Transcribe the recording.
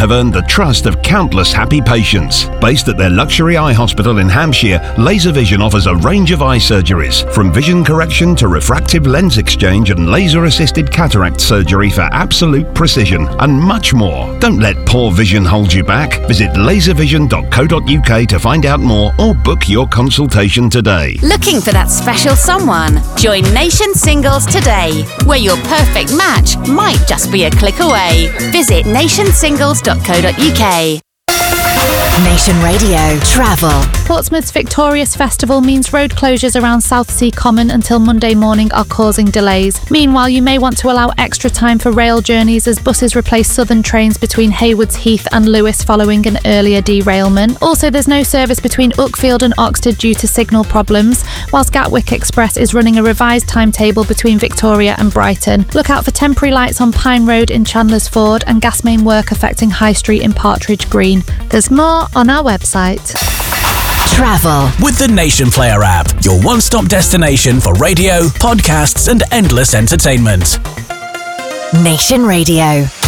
have earned the trust of countless happy patients. Based at their luxury eye hospital in Hampshire, Laser Vision offers a range of eye surgeries, from vision correction to refractive lens exchange and laser-assisted cataract surgery for absolute precision, and much more. Don't let poor vision hold you back. Visit laservision.co.uk to find out more or book your consultation today. Looking for that special someone? Join Nation Singles today, where your perfect match might just be a click away. Visit nationsingles.co.uk. Nation Radio Travel. Portsmouth's Victorious Festival means road closures around Southsea Common until Monday morning are causing delays. Meanwhile, you may want to allow extra time for rail journeys as buses replace southern trains between Haywards Heath and Lewes following an earlier derailment. Also, there's no service between Uckfield and Oxted due to signal problems, whilst Gatwick Express is running a revised timetable between Victoria and Brighton. Look out for temporary lights on Pine Road in Chandler's Ford and gas main work affecting High Street in Partridge Green. There's more on our website. Travel with the Nation Player app, your one-stop destination for radio, podcasts and endless entertainment. Nation Radio.